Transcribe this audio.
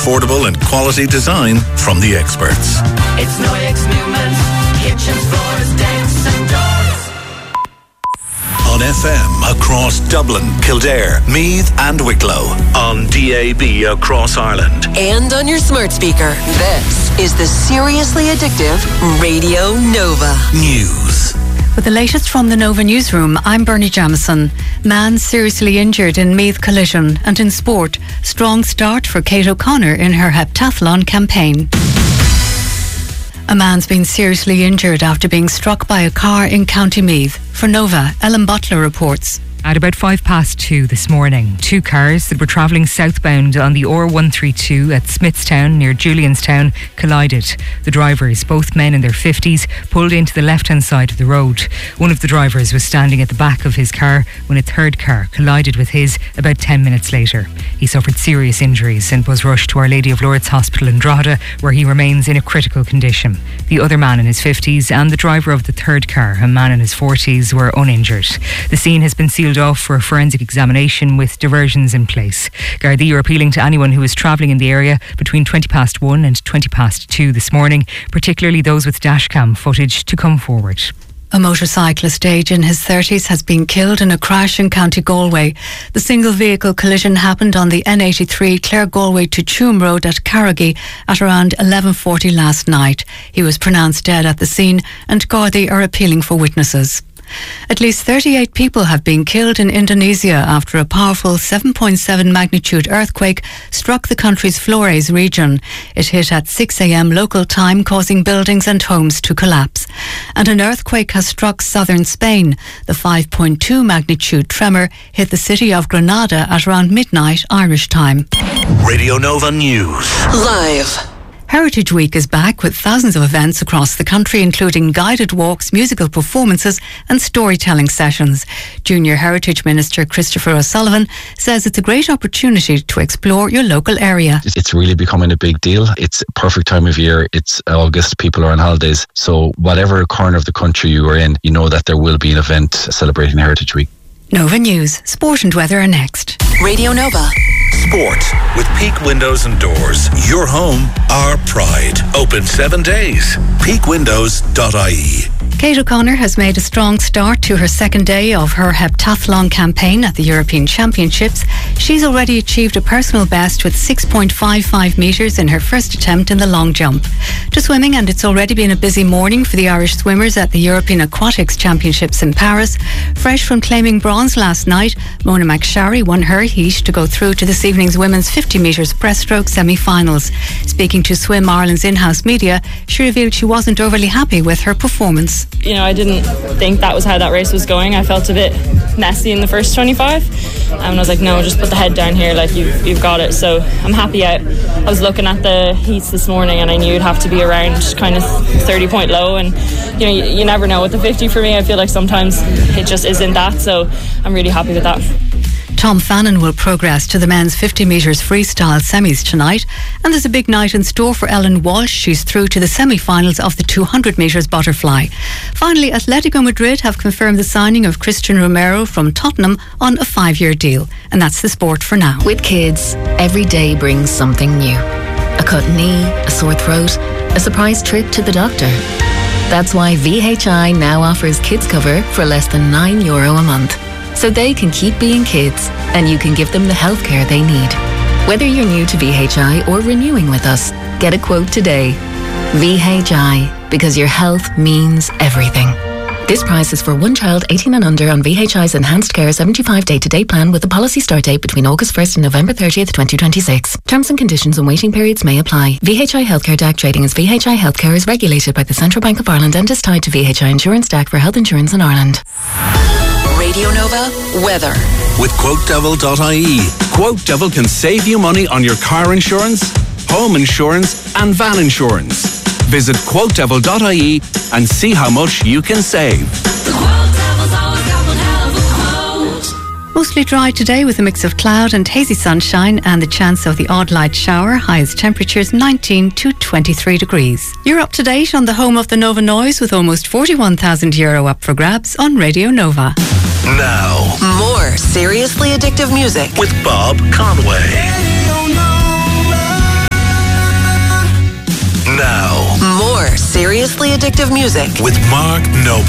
affordable and quality design from the experts. It's Noyex Newman, kitchens, floors, decks and doors. On FM across Dublin, Kildare, Meath and Wicklow. On DAB across Ireland. And on your smart speaker. This is the seriously addictive Radio Nova. News. With the latest from the Nova Newsroom, I'm Bernie Jamieson. Man seriously injured in Meath collision. And in sport, strong start for Kate O'Connor in her heptathlon campaign. A man's been seriously injured after being struck by a car in County Meath. For Nova, Ellen Butler reports. At about 2:05 this morning, two cars that were travelling southbound on the R132 at Smithstown near Julianstown collided. The drivers, both men in their 50s, pulled into the left-hand side of the road. One of the drivers was standing at the back of his car when a third car collided with his about 10 minutes later. He suffered serious injuries and was rushed to Our Lady of Lourdes Hospital in Drogheda, where he remains in a critical condition. The other man in his 50s and the driver of the third car, a man in his 40s, were uninjured. The scene has been sealed off for a forensic examination with diversions in place. Gardaí are appealing to anyone who is travelling in the area between 1:20 and 2:20 this morning, particularly those with dashcam footage, to come forward. A motorcyclist aged in his 30s has been killed in a crash in County Galway. The single vehicle collision happened on the N83 Clare Galway to Tuam Road at Carrigy at around 11:40 last night. He was pronounced dead at the scene and Gardaí are appealing for witnesses. At least 38 people have been killed in Indonesia after a powerful 7.7 magnitude earthquake struck the country's Flores region. It hit at 6 a.m. local time, causing buildings and homes to collapse. And an earthquake has struck southern Spain. The 5.2 magnitude tremor hit the city of Granada at around midnight Irish time. Radio Nova News. Live. Heritage Week is back with thousands of events across the country, including guided walks, musical performances and storytelling sessions. Junior Heritage Minister Christopher O'Sullivan says it's a great opportunity to explore your local area. It's really becoming a big deal. It's a perfect time of year. It's August, people are on holidays. So whatever corner of the country you are in, you know that there will be an event celebrating Heritage Week. Nova News, sport and weather are next. Radio Nova. Sport with Peak Windows and Doors. Your home, our pride. Open 7 days. peakwindows.ie. Kate O'Connor has made a strong start to her second day of her heptathlon campaign at the European Championships. She's already achieved a personal best with 6.55 metres in her first attempt in the long jump. To swimming, and it's already been a busy morning for the Irish swimmers at the European Aquatics Championships in Paris. Fresh from claiming bronze last night, Mona McSharry won her heat to go through to this evening's women's 50 metres breaststroke semi-finals. Speaking to Swim Ireland's in-house media, she revealed she wasn't overly happy with her performance. You know, I didn't think that was how that race was going. I felt a bit messy in the first 25 and I was like, no, just put the head down here, like you've got it. So I'm happy I was looking at the heats this morning and I knew it'd have to be around kind of 30 point low, and you know, you never know with the 50 for me. I feel like sometimes it just isn't that, so I'm really happy with that. Tom Fannin will progress to the men's 50 metres freestyle semis tonight, and there's a big night in store for Ellen Walsh. She's through to the semi-finals of the 200 metres butterfly. Finally, Atletico Madrid have confirmed the signing of Christian Romero from Tottenham on a 5-year deal. And that's the sport for now. With kids, every day brings something new. A cut knee, a sore throat, a surprise trip to the doctor. That's why VHI now offers kids cover for less than €9 a month. So they can keep being kids and you can give them the healthcare they need. Whether you're new to VHI or renewing with us, get a quote today. VHI, because your health means everything. This price is for one child 18 and under on VHI's Enhanced Care 75 day-to-day plan with a policy start date between August 1st and November 30th, 2026. Terms and conditions and waiting periods may apply. VHI Healthcare DAC trading as VHI Healthcare is regulated by the Central Bank of Ireland and is tied to VHI Insurance DAC for health insurance in Ireland. Radio Nova weather. With QuoteDevil.ie. Quote Devil can save you money on your car insurance, home insurance and van insurance. Visit QuoteDevil.ie and see how much you can save. Mostly dry today with a mix of cloud and hazy sunshine and the chance of the odd light shower. Highest temperatures 19 to 23 degrees. You're up to date on the home of the Nova Noise with almost €41,000 up for grabs on Radio Nova. Now, more seriously addictive music with Bob Conway. seriously addictive music with Mark Noble.